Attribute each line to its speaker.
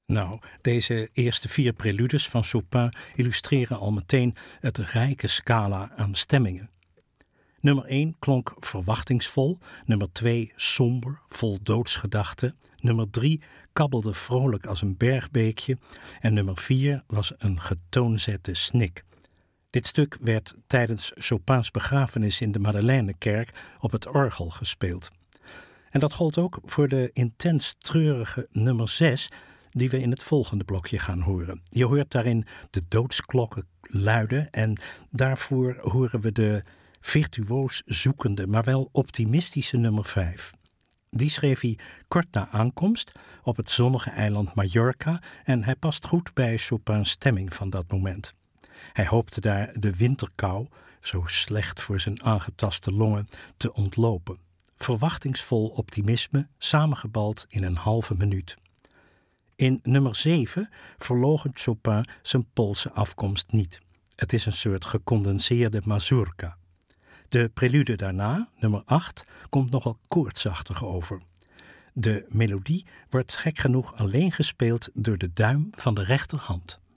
Speaker 1: Nou, deze eerste 4 preludes van Chopin illustreren al meteen het rijke scala aan stemmingen. Nummer 1 klonk verwachtingsvol, nummer 2 somber, vol doodsgedachten, nummer 3 kabbelde vrolijk als een bergbeekje en nummer 4 was een getoonzette snik. Dit stuk werd tijdens Chopins begrafenis in de Madeleinekerk op het orgel gespeeld. En dat gold ook voor de intens treurige nummer 6, die we in het volgende blokje gaan horen. Je hoort daarin de doodsklokken luiden en daarvoor horen we de virtuoos zoekende, maar wel optimistische nummer 5. Die schreef hij kort na aankomst op het zonnige eiland Mallorca en hij past goed bij Chopins stemming van dat moment. Hij hoopte daar de winterkou, zo slecht voor zijn aangetaste longen, te ontlopen. Verwachtingsvol optimisme, samengebald in een halve minuut. In nummer 7 verloochent Chopin zijn Poolse afkomst niet. Het is een soort gecondenseerde mazurka. De prelude daarna, nummer 8, komt nogal koortsachtig over. De melodie wordt gek genoeg alleen gespeeld door de duim van de rechterhand.